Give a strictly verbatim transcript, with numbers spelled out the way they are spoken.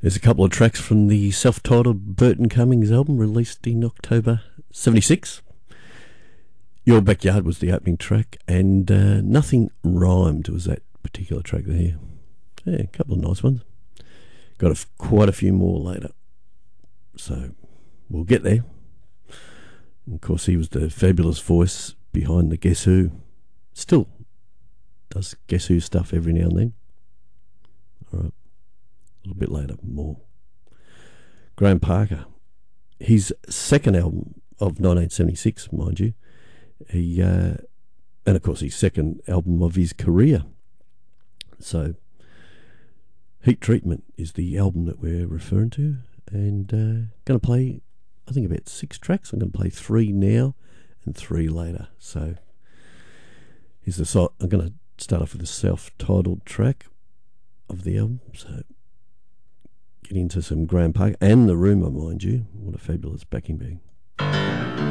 There's a couple of tracks from the self-titled Burton Cummings album released in October seventy-six. Your Backyard was the opening track, and uh, Nothing Rhymed was that particular track there. Yeah, a couple of nice ones. Got a f- quite a few more later. So we'll get there. And of course, he was the fabulous voice behind the Guess Who. Still does Guess Who stuff every now and then. All right. A little bit later, more. Graham Parker. His second album of nineteen seventy-six, mind you. He, uh, and of course, his second album of his career. So, Heat Treatment is the album that we're referring to. And uh, going to play, I think, about six tracks. I'm going to play three now and three later. So, here's the so- I'm going to start off with the self-titled track of the album. So, get into some Graham Parker and The Rumour, mind you. What a fabulous backing band.